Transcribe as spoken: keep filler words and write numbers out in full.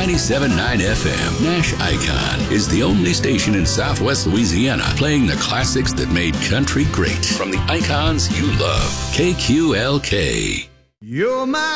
ninety-seven point nine F M, Nash Icon is the only station in Southwest Louisiana playing the classics that made country great from the icons you love. K Q L K. You're my